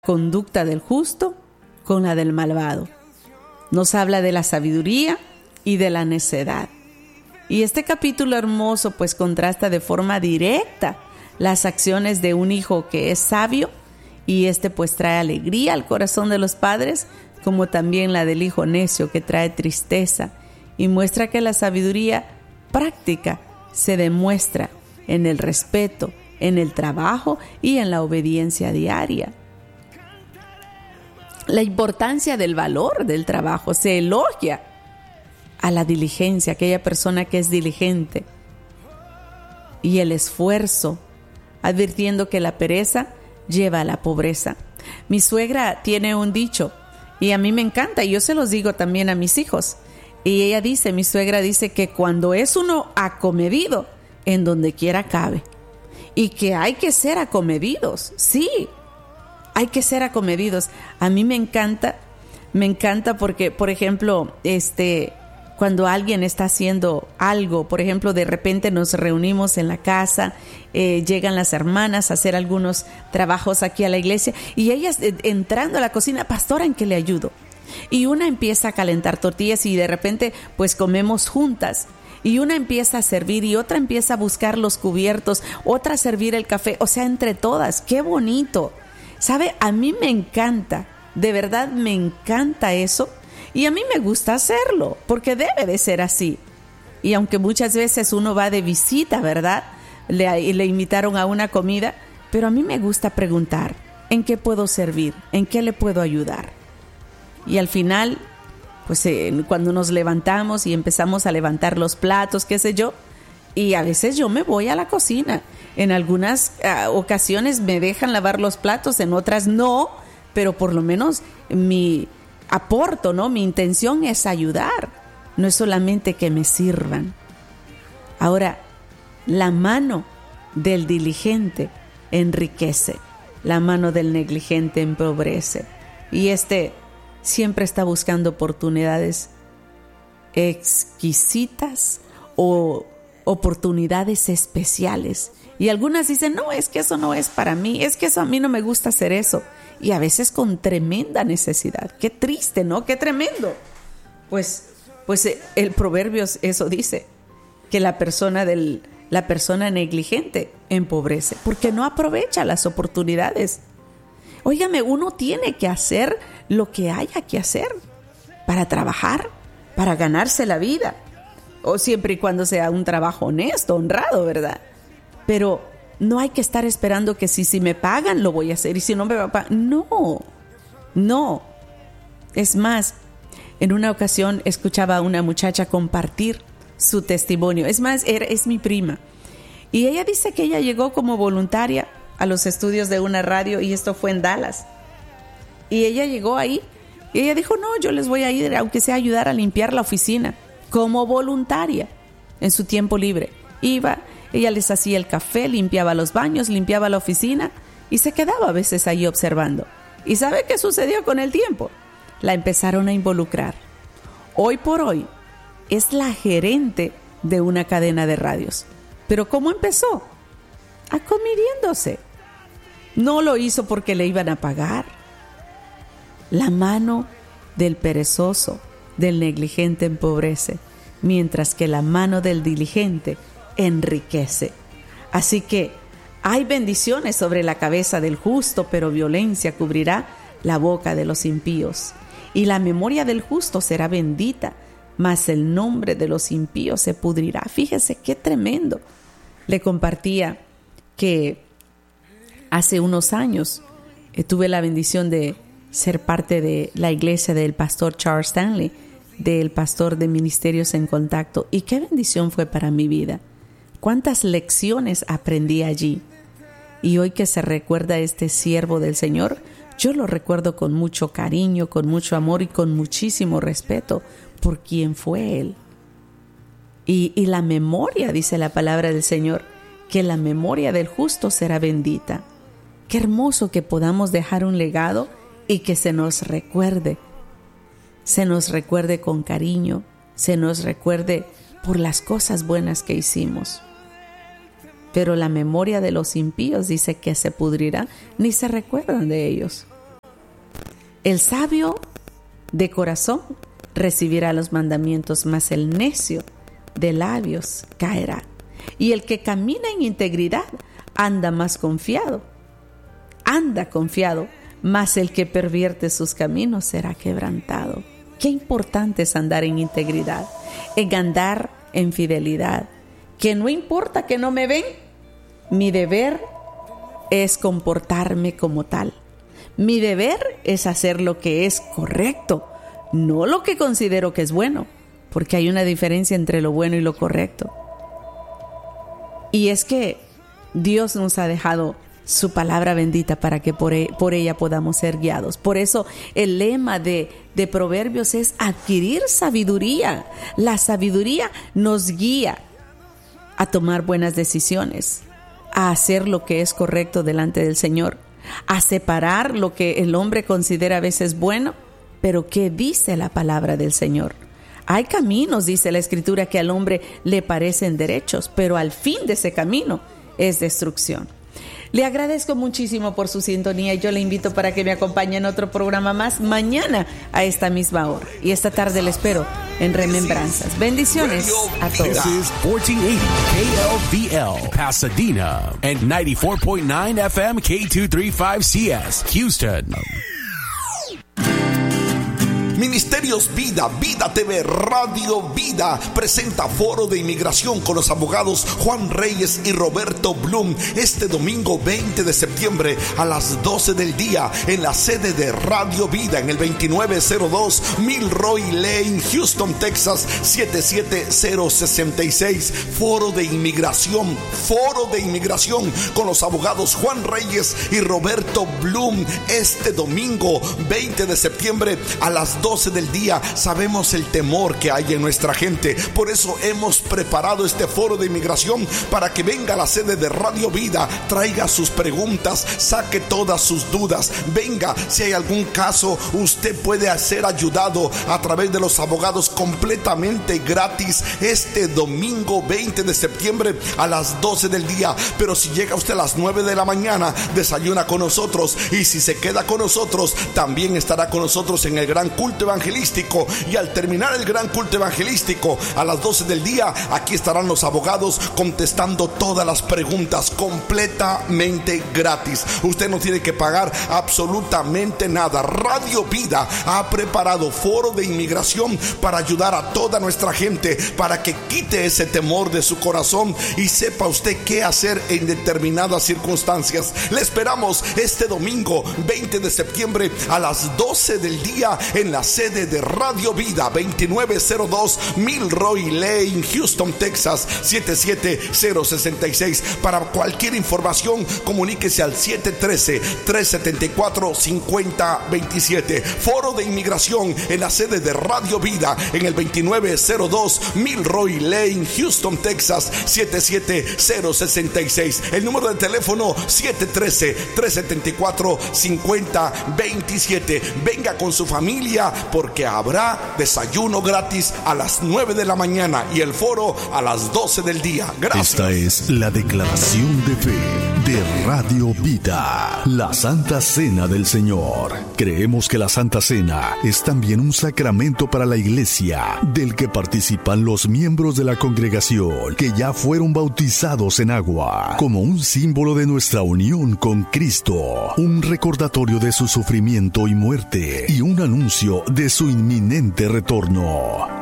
conducta del justo con la del malvado. Nos habla de la sabiduría y de la necedad. Y este capítulo hermoso pues contrasta de forma directa las acciones de un hijo que es sabio, y pues trae alegría al corazón de los padres, como también la del hijo necio, que trae tristeza, y muestra que la sabiduría práctica se demuestra en el respeto, en el trabajo y en la obediencia diaria. La importancia del valor del trabajo se elogia a la diligencia, aquella persona que es diligente, y el esfuerzo, advirtiendo que la pereza lleva a la pobreza. Mi suegra tiene un dicho y a mí me encanta, y yo se los digo también a mis hijos. Y ella dice, mi suegra dice que cuando es uno acomedido, en donde quiera cabe. Y que hay que ser acomedidos, sí, hay que ser acomedidos. A mí me encanta porque, por ejemplo, cuando alguien está haciendo algo, por ejemplo, de repente nos reunimos en la casa, llegan las hermanas a hacer algunos trabajos aquí a la iglesia, y ellas entrando a la cocina, pastora, ¿en qué le ayudo? Y una empieza a calentar tortillas y de repente pues comemos juntas. Y una empieza a servir y otra empieza a buscar los cubiertos, otra a servir el café, o sea, entre todas. ¡Qué bonito! ¿Sabe? A mí me encanta, de verdad me encanta eso, y a mí me gusta hacerlo, porque debe de ser así. Y aunque muchas veces uno va de visita, ¿verdad? Le invitaron a una comida, pero a mí me gusta preguntar, ¿en qué puedo servir? ¿En qué le puedo ayudar? Y al final, pues cuando nos levantamos y empezamos a levantar los platos, qué sé yo, y a veces yo me voy a la cocina. En algunas ocasiones me dejan lavar los platos, en otras no, pero por lo menos mi aporto, ¿no? Mi intención es ayudar, no es solamente que me sirvan. Ahora, la mano del diligente enriquece, la mano del negligente empobrece. Y siempre está buscando oportunidades exquisitas o oportunidades especiales. Y algunas dicen, no, es que eso no es para mí, es que eso a mí no me gusta hacer eso. Y a veces con tremenda necesidad. Qué triste, ¿no? Qué tremendo. Pues el proverbio eso dice, que la persona negligente empobrece, porque no aprovecha las oportunidades. Óigame, uno tiene que hacer lo que haya que hacer para trabajar, para ganarse la vida, o siempre y cuando sea un trabajo honesto, honrado, ¿verdad? Pero no hay que estar esperando que si me pagan lo voy a hacer y si no me va a pagar. No. Es más, en una ocasión escuchaba a una muchacha compartir su testimonio. Es más, es mi prima. Y ella dice que ella llegó como voluntaria a los estudios de una radio, y esto fue en Dallas. Y ella llegó ahí y ella dijo, no, yo les voy a ir, aunque sea ayudar a limpiar la oficina, como voluntaria, en su tiempo libre. Iba, ella les hacía el café, limpiaba los baños, limpiaba la oficina y se quedaba a veces ahí observando. ¿Y sabe qué sucedió con el tiempo? La empezaron a involucrar. Hoy por hoy es la gerente de una cadena de radios. ¿Pero cómo empezó? Acomediéndose. No lo hizo porque le iban a pagar. La mano del perezoso, del negligente empobrece, mientras que la mano del diligente enriquece. Así que hay bendiciones sobre la cabeza del justo, pero violencia cubrirá la boca de los impíos. Y la memoria del justo será bendita, mas el nombre de los impíos se pudrirá. Fíjese qué tremendo. Le compartía que hace unos años tuve la bendición de ser parte de la iglesia del pastor Charles Stanley, del pastor de Ministerios en Contacto, y qué bendición fue para mi vida. Cuántas lecciones aprendí allí. Y hoy que se recuerda a este siervo del Señor, yo lo recuerdo con mucho cariño, con mucho amor y con muchísimo respeto por quien fue él. Y la memoria, dice la palabra del Señor, que la memoria del justo será bendita. Qué hermoso que podamos dejar un legado y que se nos recuerde con cariño, se nos recuerde por las cosas buenas que hicimos. Pero la memoria de los impíos dice que se pudrirá, ni se recuerdan de ellos. El sabio de corazón recibirá los mandamientos, mas el necio de labios caerá. Y el que camina en integridad anda confiado, mas el que pervierte sus caminos será quebrantado. Qué importante es andar en integridad, en andar en fidelidad, que no importa que no me ven, mi deber es comportarme como tal. Mi deber es hacer lo que es correcto, no lo que considero que es bueno, porque hay una diferencia entre lo bueno y lo correcto. Y es que Dios nos ha dejado su palabra bendita para que por ella podamos ser guiados. Por eso el lema de Proverbios es adquirir sabiduría. La sabiduría nos guía a tomar buenas decisiones, a hacer lo que es correcto delante del Señor, a separar lo que el hombre considera a veces bueno, pero ¿qué dice la palabra del Señor? Hay caminos, dice la Escritura, que al hombre le parecen derechos, pero al fin de ese camino es destrucción. Le agradezco muchísimo por su sintonía y yo le invito para que me acompañe en otro programa más mañana a esta misma hora. Y esta tarde le espero en Remembranzas. Bendiciones a todos. This is 1480 KLVL Pasadena and 94.9 FM K235CS Houston. Ministerios Vida, Vida TV, Radio Vida presenta Foro de Inmigración con los abogados Juan Reyes y Roberto Blum este domingo 20 de septiembre a las 12 del día en la sede de Radio Vida en el 2902 Milroy Lane, Houston, Texas 77066. Foro de Inmigración con los abogados Juan Reyes y Roberto Blum este domingo 20 de septiembre a las 12 del día. Sabemos el temor que hay en nuestra gente, por eso hemos preparado este foro de inmigración para que venga a la sede de Radio Vida, traiga sus preguntas, saque todas sus dudas, venga, si hay algún caso usted puede ser ayudado a través de los abogados completamente gratis este domingo 20 de septiembre a las 12 del día. Pero si llega usted a las 9 de la mañana, desayuna con nosotros, y si se queda con nosotros, también estará con nosotros en el gran culto evangelístico. Y al terminar el gran culto evangelístico a las 12 del día, aquí estarán los abogados contestando todas las preguntas completamente gratis. Usted no tiene que pagar absolutamente nada. Radio Vida ha preparado foro de inmigración para ayudar a toda nuestra gente, para que quite ese temor de su corazón y sepa usted qué hacer en determinadas circunstancias. Le esperamos este domingo 20 de septiembre a las 12 del día en la sede de Radio Vida, 2902 Milroy Lane, Houston, Texas 77066. Para cualquier información, comuníquese al 713-374-5027. Foro de inmigración en la sede de Radio Vida en el 2902 Milroy Lane, Houston, Texas 77066. El número de teléfono 713-374-5027. Venga con su familia, porque habrá desayuno gratis a las 9 de la mañana y el foro a las 12 del día. Gracias. Esta es la declaración de fe de Radio Vida, la Santa Cena del Señor. Creemos que la Santa Cena es también un sacramento para la iglesia, del que participan los miembros de la congregación que ya fueron bautizados en agua, como un símbolo de nuestra unión con Cristo, un recordatorio de su sufrimiento y muerte y un anuncio de su inminente retorno.